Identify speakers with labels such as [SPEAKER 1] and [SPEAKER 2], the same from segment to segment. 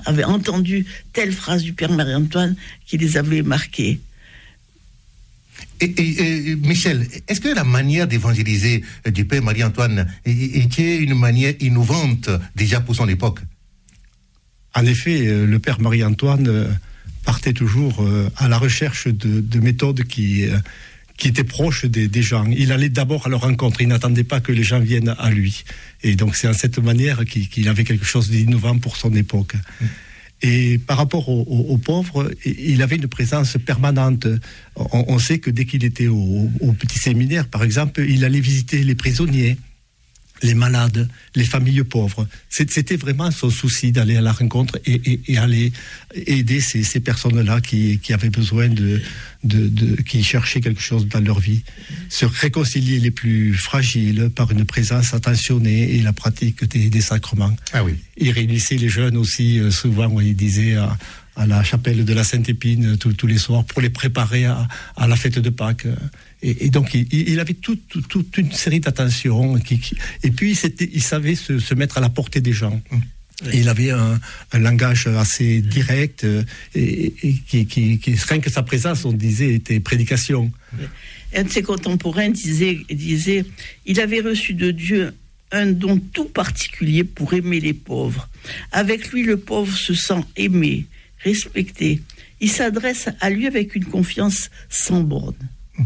[SPEAKER 1] avaient entendu telle phrase du Père Marie-Antoine qui les avait marqués.
[SPEAKER 2] Et Michel, est-ce que la manière d'évangéliser du Père Marie-Antoine était une manière innovante déjà pour son époque?
[SPEAKER 3] En effet, le Père Marie-Antoine partait toujours à la recherche de méthodes qui étaient proches des gens. Il allait d'abord à leur rencontre, il n'attendait pas que les gens viennent à lui. Et donc c'est en cette manière qu'il avait quelque chose d'innovant pour son époque. Et par rapport aux pauvres, il avait une présence permanente. On sait que dès qu'il était au petit séminaire, par exemple, il allait visiter les prisonniers, les malades, les familles pauvres. C'était vraiment son souci d'aller à la rencontre et aller aider ces personnes-là qui avaient besoin qui cherchaient quelque chose dans leur vie. Se réconcilier les plus fragiles par une présence attentionnée et la pratique des sacrements.
[SPEAKER 2] Ah oui.
[SPEAKER 3] Il réunissait les jeunes aussi, souvent, il disait à la chapelle de la Sainte-Épine tous les soirs pour les préparer à la fête de Pâques. Et donc, il avait toute une série d'attentions. Et puis, il savait se mettre à la portée des gens. Et il avait un langage assez direct et rien que sa présence, on disait, était prédication.
[SPEAKER 1] Un de ses contemporains disait il avait reçu de Dieu un don tout particulier pour aimer les pauvres. Avec lui, le pauvre se sent aimé, respecté. Il s'adresse à lui avec une confiance sans borne.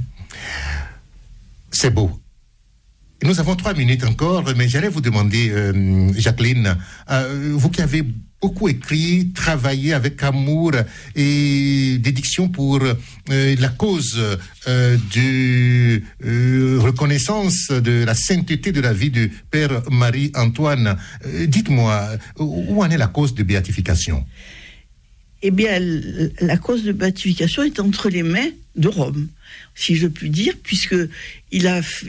[SPEAKER 2] C'est beau. Nous avons 3 minutes encore, mais j'allais vous demander, Jacqueline, vous qui avez beaucoup écrit, travaillé avec amour et dédiction pour la cause de reconnaissance de la sainteté de la vie du Père Marie-Antoine. Dites-moi, où en est la cause de béatification?
[SPEAKER 1] Eh bien, la cause de béatification est entre les mains de Rome, si je puis dire, puisque il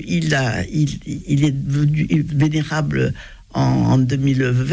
[SPEAKER 1] est devenu vénérable en 2020,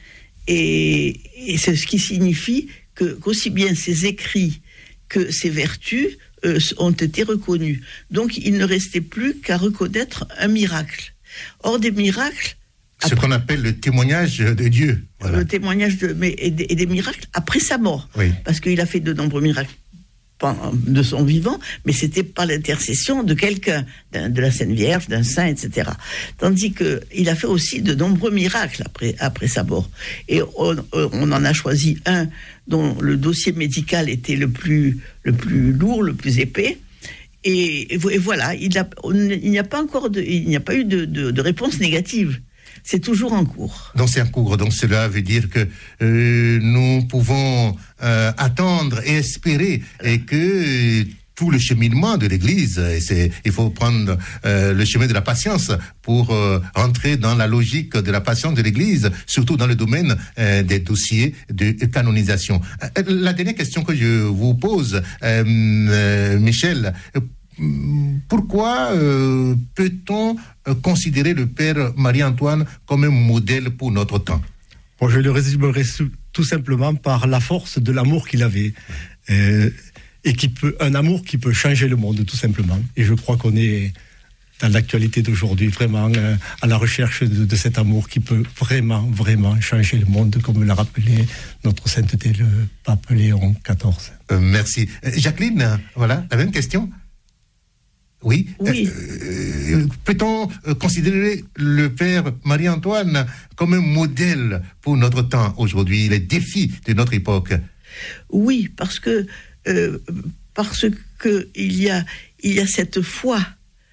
[SPEAKER 1] et c'est ce qui signifie qu'aussi bien ses écrits que ses vertus ont été reconnus. Donc, il ne restait plus qu'à reconnaître un miracle. Or, des miracles...
[SPEAKER 2] Ce qu'on appelle le témoignage de Dieu. Voilà.
[SPEAKER 1] Le témoignage et des miracles après sa mort. Oui. Parce qu'il a fait de nombreux miracles de son vivant, mais c'était par l'intercession de quelqu'un, de la Sainte Vierge, d'un saint, etc. Tandis qu'il a fait aussi de nombreux miracles après sa mort. Et on en a choisi un dont le dossier médical était le plus lourd, le plus épais. Et voilà, il n'y a pas eu de réponse négative. C'est toujours en cours.
[SPEAKER 2] Donc c'est en cours. Donc cela veut dire que nous pouvons attendre et espérer et que tout le cheminement de l'Église, il faut prendre le chemin de la patience pour entrer dans la logique de la patience de l'Église, surtout dans le domaine des dossiers de canonisation. La dernière question que je vous pose, Michel, pourquoi peut-on considérer le Père Marie-Antoine comme un modèle pour notre temps?
[SPEAKER 3] Bon, je le résumerai tout simplement par la force de l'amour qu'il avait, et un amour qui peut changer le monde, tout simplement. Et je crois qu'on est dans l'actualité d'aujourd'hui vraiment à la recherche de cet amour qui peut vraiment, vraiment changer le monde, comme l'a rappelé notre sainteté, le pape Léon XIV.
[SPEAKER 2] Merci. Jacqueline, voilà, la même question? Oui. Peut-on considérer le Père Marie-Antoine comme un modèle pour notre temps aujourd'hui, les défis de notre époque?
[SPEAKER 1] Oui, parce que il y a cette foi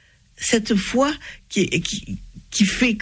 [SPEAKER 1] qui fait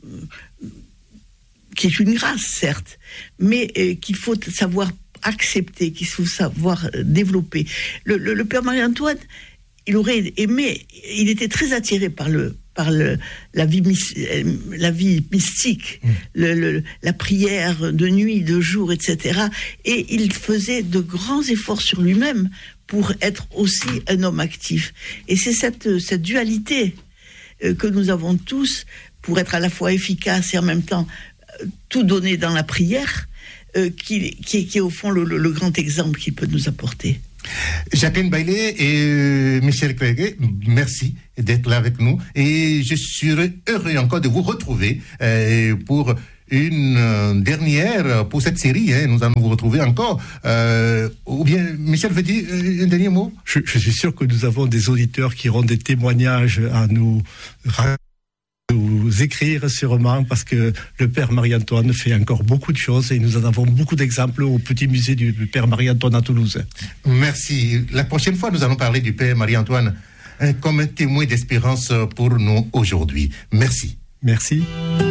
[SPEAKER 1] qui est une grâce, certes, mais qu'il faut savoir accepter, qu'il faut savoir développer. Le Père Marie-Antoine, il aurait aimé, il était très attiré par la vie mystique, la prière de nuit, de jour, etc. Et il faisait de grands efforts sur lui-même pour être aussi un homme actif. Et c'est cette dualité que nous avons tous pour être à la fois efficace et en même temps tout donner dans la prière, qui est au fond le grand exemple qu'il peut nous apporter.
[SPEAKER 2] Jacqueline Bailey et Michel Clerguet, merci d'être là avec nous et je serai heureux encore de vous retrouver pour une dernière pour cette série. Nous allons vous retrouver encore. Ou bien, Michel veut dire un dernier mot?
[SPEAKER 3] Je suis sûr que nous avons des auditeurs qui auront des témoignages à nous écrire sûrement, parce que le Père Marie-Antoine fait encore beaucoup de choses et nous en avons beaucoup d'exemples au petit musée du Père Marie-Antoine à Toulouse.
[SPEAKER 2] Merci. La prochaine fois, nous allons parler du Père Marie-Antoine comme un témoin d'espérance pour nous aujourd'hui. Merci.
[SPEAKER 3] Merci.